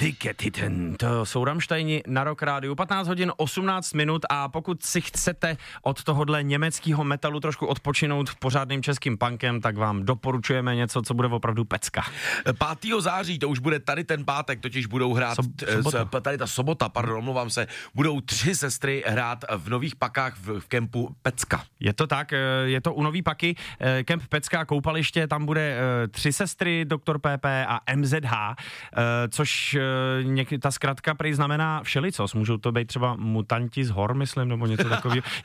Diketiten, to jsou Rammsteini na Rock Rádiu, 15 hodin 18 minut a pokud si chcete od tohohle německého metalu trošku odpočinout pořádným českým punkem, tak vám doporučujeme něco, co bude opravdu pecka. 5. září, to už bude tady ten pátek, totiž budou hrát, tady ta sobota, omlouvám se, budou 3 sestry hrát v Nových Pakách v kempu Pecka. Je to tak, je to u Nový Paky, kemp Pecka, koupaliště, tam bude 3 sestry, Dr. PP a MZH, což ta zkratka prý znamená všelicos, můžou to být třeba mutanti z hor, myslím, nebo něco takového.